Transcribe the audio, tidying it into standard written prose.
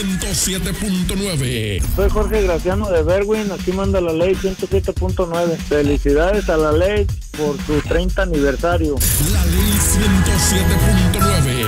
107.9. Soy Jorge Graciano de Berwin, aquí manda la ley 107.9. Felicidades a la ley por su 30 aniversario. La ley 107.9.